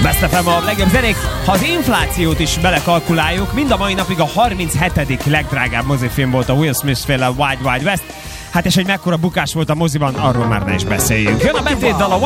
Best FM a legjobb zenék. Ha az inflációt is belekalkuláljuk, mind a mai napig a 37. legdrágább mozifilm volt a Will Smith-féle Wild Wild West. Hát és egy mekkora bukás volt a moziban, arról már ne is beszéljünk. Jön a betétdal a